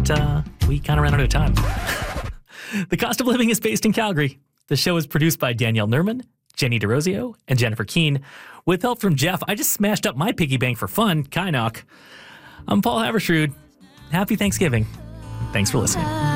but we kind of ran out of time. The Cost of Living is based in Calgary. The show is produced by Danielle Nerman, Jenny DeRosio, and Jennifer Keene. With help from Jeff, I just smashed up my piggy bank for fun, Kynoch. I'm Paul Havershrud. Happy Thanksgiving. Thanks for listening.